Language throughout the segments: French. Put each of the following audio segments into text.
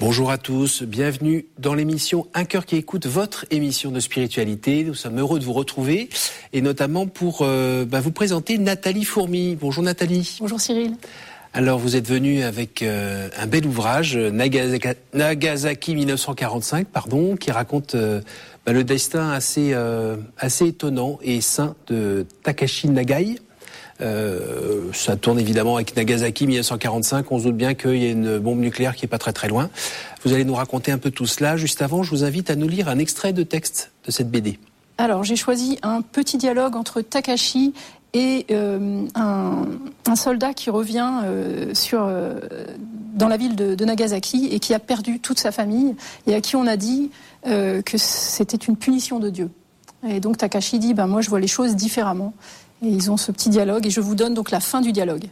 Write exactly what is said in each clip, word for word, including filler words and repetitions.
Bonjour à tous, bienvenue dans l'émission Un cœur qui écoute, votre émission de spiritualité. Nous sommes heureux de vous retrouver et notamment pour euh, bah, vous présenter Nathalie Fourmy. Bonjour Nathalie. Bonjour Cyril. Alors vous êtes venue avec euh, un bel ouvrage, Nagasaki, Nagasaki mille neuf cent quarante-cinq, pardon, qui raconte euh, bah, le destin assez, euh, assez étonnant et sain de Takashi Nagai. Euh, ça tourne évidemment avec Nagasaki mille neuf cent quarante-cinq. On se doute bien qu'il y a une bombe nucléaire qui est pas très très loin. Vous allez nous raconter un peu tout cela. Juste avant, je vous invite à nous lire un extrait de texte de cette B D. Alors, j'ai choisi un petit dialogue entre Takashi et euh, un, un soldat qui revient euh, sur, euh, dans la ville de, de Nagasaki et qui a perdu toute sa famille et à qui on a dit euh, que c'était une punition de Dieu. Et donc Takashi dit ben, « moi je vois les choses différemment ». Et ils ont ce petit dialogue, et je vous donne donc la fin du dialogue.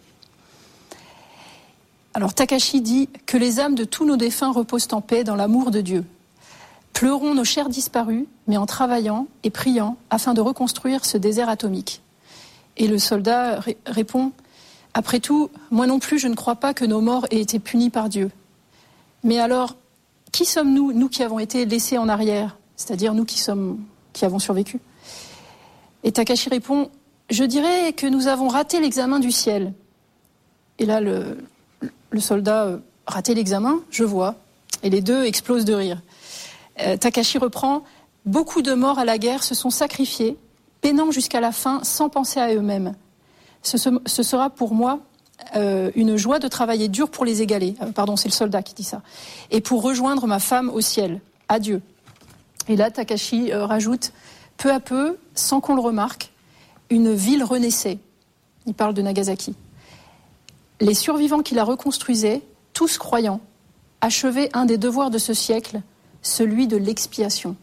Alors Takashi dit « Que les âmes de tous nos défunts reposent en paix dans l'amour de Dieu. Pleurons nos chers disparus, mais en travaillant et priant afin de reconstruire ce désert atomique. » Et le soldat ré- répond « Après tout, moi non plus je ne crois pas que nos morts aient été punis par Dieu. Mais alors, qui sommes-nous, nous qui avons été laissés en arrière, c'est-à-dire nous qui, sommes, qui avons survécu ?» Et Takashi répond « Je dirais que nous avons raté l'examen du ciel. » Et là, le, le soldat, euh, raté l'examen, je vois. Et les deux explosent de rire. Euh, Takashi reprend, « Beaucoup de morts à la guerre se sont sacrifiés, peinant jusqu'à la fin sans penser à eux-mêmes. Ce, ce, ce sera pour moi euh, une joie de travailler dur pour les égaler. Euh, » Pardon, c'est le soldat qui dit ça. « Et pour rejoindre ma femme au ciel. Adieu. » Et là, Takashi euh, rajoute, « Peu à peu, sans qu'on le remarque, une ville renaissait. » Il parle de Nagasaki. Les survivants qui la reconstruisaient, tous croyants, achevaient un des devoirs de ce siècle, celui de l'expiation.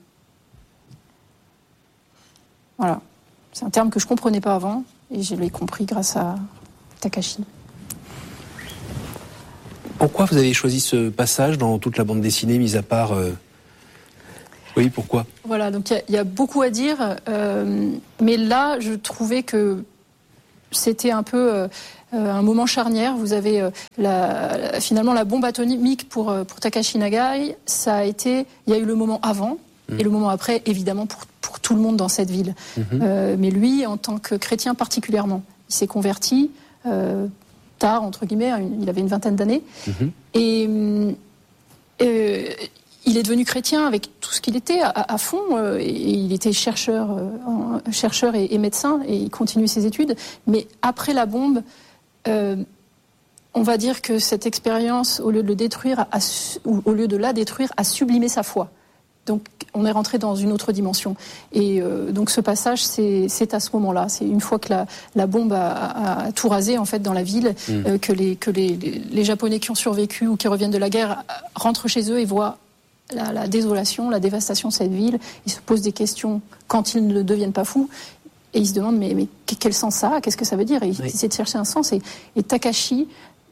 Voilà. C'est un terme que je ne comprenais pas avant, et je l'ai compris grâce à Takashi. Pourquoi vous avez choisi ce passage dans toute la bande dessinée, mis à part... Euh... Oui, pourquoi ? Voilà, donc il y, y a beaucoup à dire, euh, mais là, je trouvais que c'était un peu euh, un moment charnière. Vous avez euh, la, la, finalement la bombe atomique pour, pour Takashi Nagai, ça a été, il y a eu le moment avant mmh. et le moment après, évidemment, pour, pour tout le monde dans cette ville. Mmh. Euh, mais lui, en tant que chrétien particulièrement, il s'est converti euh, tard, entre guillemets, il avait une vingtaine d'années, mmh. et... Euh, il est devenu chrétien avec tout ce qu'il était à, à fond. Euh, et il était chercheur, euh, chercheur et, et médecin, et il continue ses études. Mais après la bombe, euh, on va dire que cette expérience, au lieu de le détruire, a, ou au lieu de la détruire, a sublimé sa foi. Donc, on est rentré dans une autre dimension. Et euh, donc, ce passage, c'est, c'est à ce moment-là. C'est une fois que la, la bombe a, a, a tout rasé, en fait, dans la ville, mmh. euh, que, les, que les, les, les Japonais qui ont survécu ou qui reviennent de la guerre rentrent chez eux et voient La, la désolation, la dévastation de cette ville. Ils se posent des questions quand ils ne deviennent pas fous. Et ils se demandent, mais, mais quel sens ça a ? Qu'est-ce que ça veut dire ? Et ils oui. essaient de chercher un sens. Et, et Takashi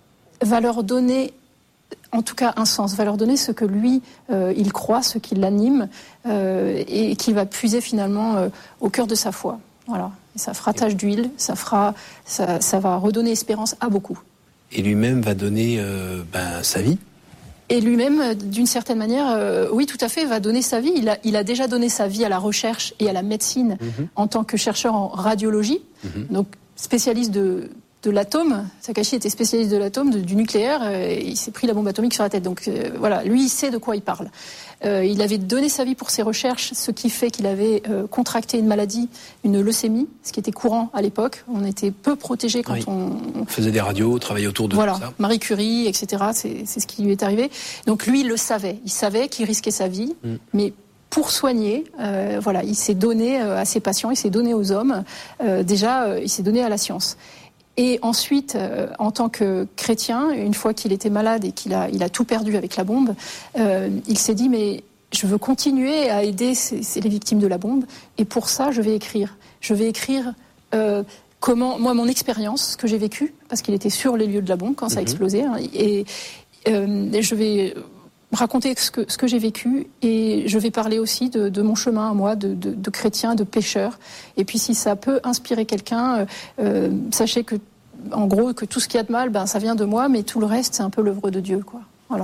va leur donner, en tout cas, un sens. Va leur donner ce que lui, euh, il croit, ce qui l'anime, euh, et qui va puiser finalement euh, au cœur de sa foi. Voilà. Et ça fera tache d'huile. Ça, fera, ça, ça va redonner espérance à beaucoup. Et lui-même va donner euh, ben, sa vie. Et lui-même, d'une certaine manière, euh, oui, tout à fait, va donner sa vie. Il a, il a déjà donné sa vie à la recherche et à la médecine mmh. en tant que chercheur en radiologie, mmh. donc spécialiste de, de l'atome. Takashi était spécialiste de l'atome, de, du nucléaire, euh, et il s'est pris la bombe atomique sur la tête. Donc euh, voilà, lui, il sait de quoi il parle. Euh, il avait donné sa vie pour ses recherches, ce qui fait qu'il avait euh, contracté une maladie, une leucémie, ce qui était courant à l'époque. On était peu protégés quand oui. on... on faisait des radios, travaillait autour de voilà, tout ça. Marie Curie, et cetera. C'est, c'est ce qui lui est arrivé. Donc lui, il le savait. Il savait qu'il risquait sa vie, mm. mais pour soigner, euh, voilà, il s'est donné euh, à ses patients, il s'est donné aux hommes. Euh, déjà, euh, il s'est donné à la science. Et ensuite, euh, en tant que chrétien, une fois qu'il était malade et qu'il a, il a tout perdu avec la bombe, euh, il s'est dit, mais je veux continuer à aider ces, ces, les victimes de la bombe, et pour ça, je vais écrire. Je vais écrire euh, comment, moi, mon expérience, ce que j'ai vécu, parce qu'il était sur les lieux de la bombe quand ça a explosé, hein, et, euh, et je vais raconter ce que, ce que j'ai vécu, et je vais parler aussi de, de mon chemin à moi, de, de, de chrétien, de pécheur. Et puis si ça peut inspirer quelqu'un, euh, sachez que, en gros, que tout ce qu'il y a de mal, ben, ça vient de moi, mais tout le reste, c'est un peu l'œuvre de Dieu, quoi. Voilà.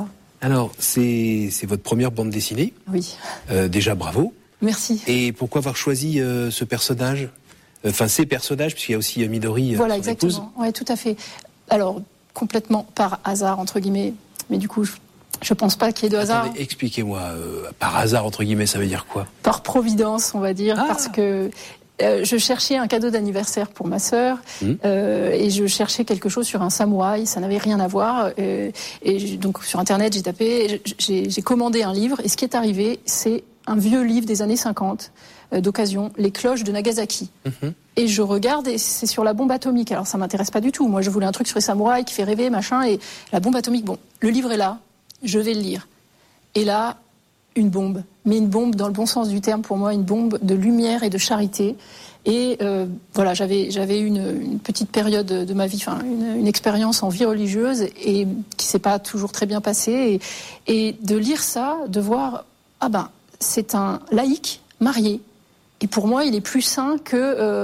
Alors, c'est, c'est votre première bande dessinée. Oui. Euh, déjà, bravo. Merci. Et pourquoi avoir choisi euh, ce personnage ? Enfin, ces personnages, puisqu'il y a aussi euh, Midori, euh, voilà, son exactement. épouse. Oui, tout à fait. Alors, complètement par hasard, entre guillemets. Mais du coup, je, je pense pas qu'il y ait de hasard. Attendez, expliquez-moi, euh, par hasard, entre guillemets, ça veut dire quoi ? Par providence, on va dire, Ah. parce que euh, je cherchais un cadeau d'anniversaire pour ma sœur, mmh. euh, et je cherchais quelque chose sur un samouraï, ça n'avait rien à voir. Euh, et je, donc, sur Internet, j'ai tapé, j'ai, j'ai commandé un livre, et ce qui est arrivé, c'est un vieux livre des années cinquante, euh, d'occasion, Les cloches de Nagasaki. Mmh. Et je regarde, et c'est sur la bombe atomique. Alors, ça m'intéresse pas du tout. Moi, je voulais un truc sur les samouraïs qui fait rêver, machin, et la bombe atomique, bon, le livre est là, je vais le lire. Et là, une bombe, mais une bombe dans le bon sens du terme pour moi, une bombe de lumière et de charité. Et euh, voilà, j'avais j'avais une, une petite période de ma vie, enfin une, une expérience en vie religieuse et qui s'est pas toujours très bien passée. Et, et de lire ça, de voir ah ben c'est un laïc marié. Et pour moi, il est plus saint que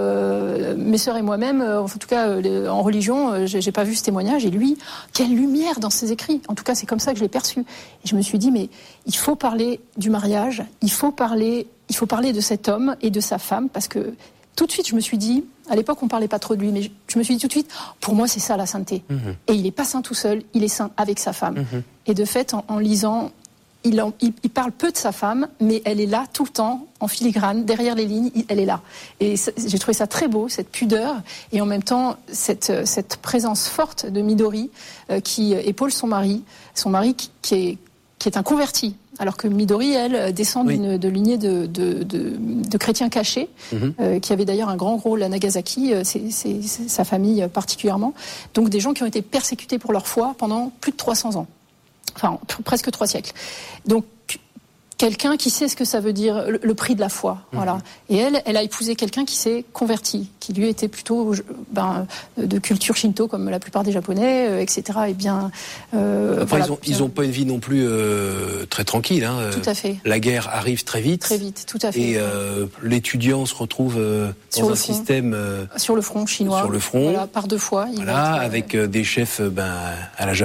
euh, mes sœurs et moi-même. Euh, en tout cas, euh, en religion, euh, j'ai, j'ai pas vu ce témoignage. Et lui, quelle lumière dans ses écrits. En tout cas, c'est comme ça que je l'ai perçu. Et je me suis dit, mais il faut parler du mariage. Il faut parler, il faut parler de cet homme et de sa femme, parce que tout de suite, je me suis dit, à l'époque, on parlait pas trop de lui, mais je, je me suis dit tout de suite, pour moi, c'est ça la sainteté. Mmh. Et il est pas saint tout seul, il est saint avec sa femme. Mmh. Et de fait, en, en lisant. Il, en, il, il parle peu de sa femme, mais elle est là tout le temps, en filigrane, derrière les lignes, elle est là. Et j'ai trouvé ça très beau, cette pudeur, et en même temps, cette, cette présence forte de Midori, euh, qui épaule son mari, son mari qui, qui, est, qui est un converti. Alors que Midori, elle, descend oui. d'une de lignée de, de, de, de chrétiens cachés, mm-hmm. euh, qui avait d'ailleurs un grand rôle à Nagasaki, c'est, c'est, c'est sa famille particulièrement. Donc des gens qui ont été persécutés pour leur foi pendant plus de trois cents ans. Enfin, presque trois siècles. Donc, quelqu'un qui sait ce que ça veut dire, le, le prix de la foi, mmh. voilà. Et elle, elle a épousé quelqu'un qui s'est converti, qui lui était plutôt ben, de culture shinto, comme la plupart des Japonais, euh, et cetera. Et bien, euh, Après, voilà, ils ont, bien... ils ont pas une vie non plus euh, très tranquille. Hein. Tout à fait. La guerre arrive très vite. Très vite, tout à fait. Et euh, l'étudiant se retrouve euh, dans un front. système euh, sur le front chinois. Sur le front. Voilà, par deux fois. Il voilà, être, avec euh, des chefs, ben, à la